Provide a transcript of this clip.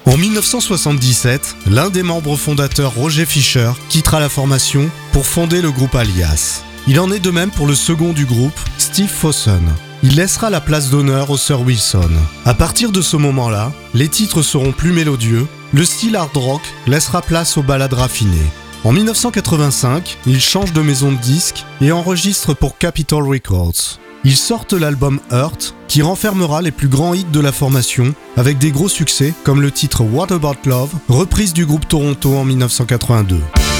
En 1977, l'un des membres fondateurs, Roger Fisher, quittera la formation pour fonder le groupe Alias. Il en est de même pour le second du groupe, Steve Fossen. Il laissera la place d'honneur au Sir Wilson. À partir de ce moment-là, les titres seront plus mélodieux, le style hard rock laissera place aux ballades raffinées. En 1985, ils changent de maison de disques et enregistrent pour Capitol Records. Ils sortent l'album Hurt, qui renfermera les plus grands hits de la formation, avec des gros succès comme le titre What About Love, reprise du groupe Toronto en 1982.